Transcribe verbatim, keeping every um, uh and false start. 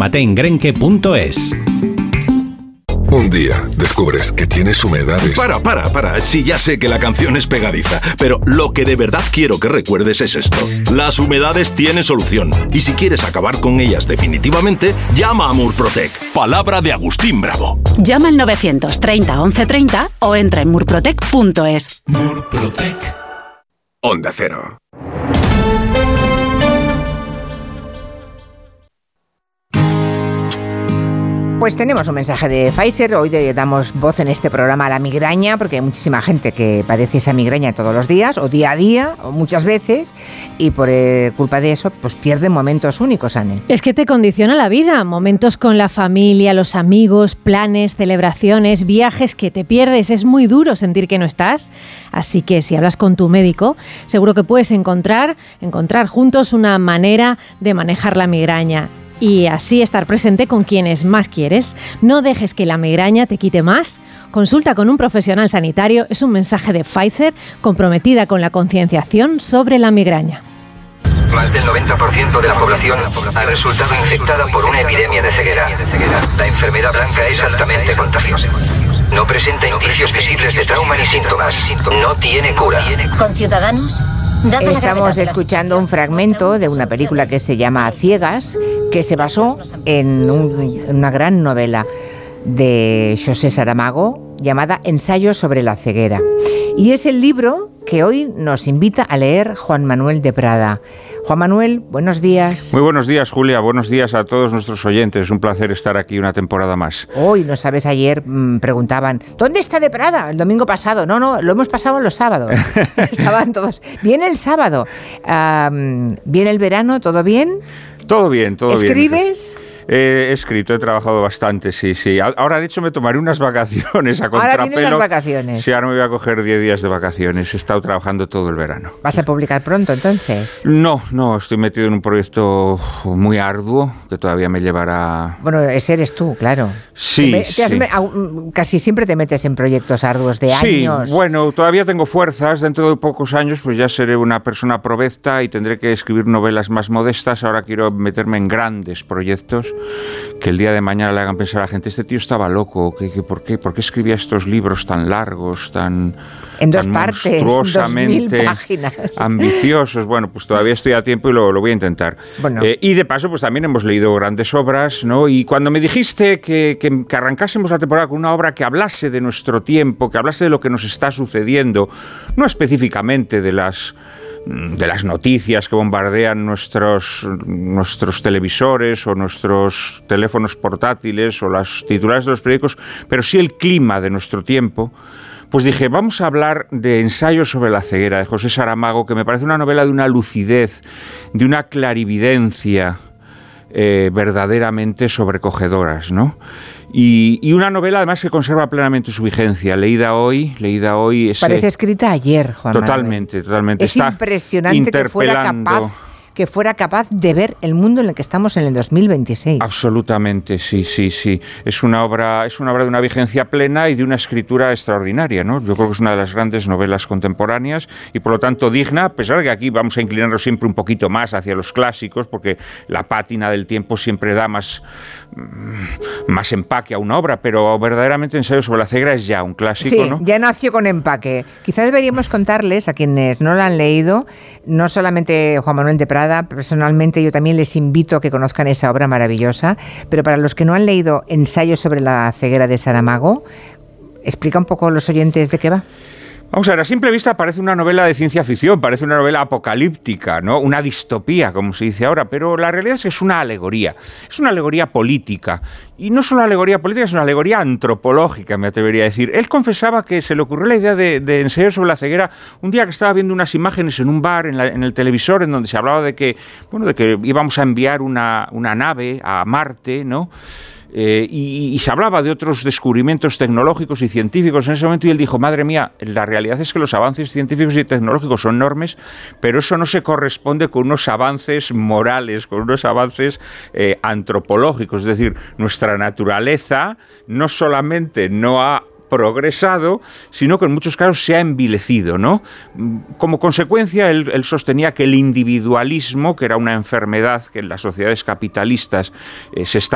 Infórmate en grenke punto es. Un día descubres que tienes humedades. Para, para, para. Sí, ya sé que la canción es pegadiza, pero lo que de verdad quiero que recuerdes es esto. Las humedades tienen solución. Y si quieres acabar con ellas definitivamente, llama a Murprotec. Palabra de Agustín Bravo. Llama al novecientos treinta once treinta o entra en murprotec punto es. Murprotec. Onda Cero. Pues tenemos un mensaje de Pfizer. Hoy le damos voz en este programa a la migraña, porque hay muchísima gente que padece esa migraña todos los días, o día a día, o muchas veces, y por eh, culpa de eso, pues pierden momentos únicos, Anne. Es que te condiciona la vida, momentos con la familia, los amigos, planes, celebraciones, viajes que te pierdes. Es muy duro sentir que no estás, así que si hablas con tu médico, seguro que puedes encontrar, encontrar juntos una manera de manejar la migraña. Y así estar presente con quienes más quieres. No dejes que la migraña te quite más. Consulta con un profesional sanitario. Es un mensaje de Pfizer comprometida con la concienciación sobre la migraña. Más del noventa por ciento de la población ha resultado infectada por una epidemia de ceguera. La enfermedad blanca es altamente contagiosa. No presenta indicios visibles de trauma ni síntomas. No tiene cura. Con Ciudadanos, estamos escuchando un fragmento de una película que se llama Ciegas, que se basó en, un, en una gran novela de José Saramago llamada Ensayo sobre la ceguera. Y es el libro que hoy nos invita a leer Juan Manuel de Prada. Juan Manuel, buenos días. Muy buenos días, Julia. Buenos días a todos nuestros oyentes. Es un placer estar aquí una temporada más. Hoy, no sabes, ayer mmm, preguntaban, ¿dónde está de Prada? El domingo pasado. No, no, lo hemos pasado los sábados. Estaban todos. Viene el sábado. Um, ¿Viene el verano? ¿Todo bien? Todo bien, todo bien. ¿Escribes? He escrito, he trabajado bastante, sí, sí. Ahora, de hecho, me tomaré unas vacaciones a contrapelo. Ahora vienen las vacaciones. Sí, ahora me voy a coger diez días de vacaciones. He estado trabajando todo el verano. ¿Vas a publicar pronto, entonces? No, no, estoy metido en un proyecto muy arduo que todavía me llevará... Bueno, ese eres tú, claro. Sí, te, te sí. Has, casi siempre te metes en proyectos arduos de sí, años. Sí, bueno, todavía tengo fuerzas. Dentro de pocos años pues ya seré una persona provecta y tendré que escribir novelas más modestas. Ahora quiero meterme en grandes proyectos que el día de mañana le hagan pensar a la gente, este tío estaba loco, ¿qué, qué, por, qué, ¿por qué escribía estos libros tan largos, tan, en dos tan partes, monstruosamente dos mil páginas. ambiciosos? Bueno, pues todavía estoy a tiempo y lo, lo voy a intentar. Bueno. Eh, y de paso, pues también hemos leído grandes obras, ¿no? Y cuando me dijiste que, que, que arrancásemos la temporada con una obra que hablase de nuestro tiempo, que hablase de lo que nos está sucediendo, no específicamente de las... de las noticias que bombardean nuestros, nuestros televisores o nuestros teléfonos portátiles o las titulares de los periódicos, pero sí el clima de nuestro tiempo, pues dije, vamos a hablar de Ensayo sobre la ceguera, de José Saramago, que me parece una novela de una lucidez, de una clarividencia eh, verdaderamente sobrecogedoras, ¿no? Y, y una novela además que conserva plenamente su vigencia, leída hoy, leída hoy... Ese, parece escrita ayer, Juan Totalmente, Manuel. totalmente. Es Está impresionante que fuera capaz... que fuera capaz de ver el mundo en el que estamos en el dos mil veintiséis. Absolutamente, sí, sí, sí. Es una obra, es una obra de una vigencia plena y de una escritura extraordinaria, ¿no? Yo creo que es una de las grandes novelas contemporáneas y por lo tanto digna, a pesar de que aquí vamos a inclinarnos siempre un poquito más hacia los clásicos, porque la pátina del tiempo siempre da más, más empaque a una obra, pero verdaderamente Ensayo sobre la ceguera es ya un clásico, sí, ¿no? Ya nació con empaque. Quizá deberíamos contarles a quienes no lo han leído, no solamente Juan Manuel de Prada. Personalmente yo también les invito a que conozcan esa obra maravillosa, pero para los que no han leído Ensayo sobre la ceguera de Saramago, explica un poco a los oyentes de qué va. Vamos a ver, a simple vista parece una novela de ciencia ficción, parece una novela apocalíptica, ¿no? Una distopía, como se dice ahora, pero la realidad es que es una alegoría, es una alegoría política, y no solo alegoría política, es una alegoría antropológica, me atrevería a decir. Él confesaba que se le ocurrió la idea de, de Ensayo sobre la ceguera un día que estaba viendo unas imágenes en un bar, en, la, en el televisor, en donde se hablaba de que, bueno, de que íbamos a enviar una, una nave a Marte, ¿no? Eh, y, y se hablaba de otros descubrimientos tecnológicos y científicos en ese momento y él dijo, madre mía, la realidad es que los avances científicos y tecnológicos son enormes, pero eso no se corresponde con unos avances morales, con unos avances eh, antropológicos, es decir, nuestra naturaleza no solamente no ha progresado, sino que en muchos casos se ha envilecido, ¿no? Como consecuencia, él, él sostenía que el individualismo, que era una enfermedad que en las sociedades capitalistas eh, se está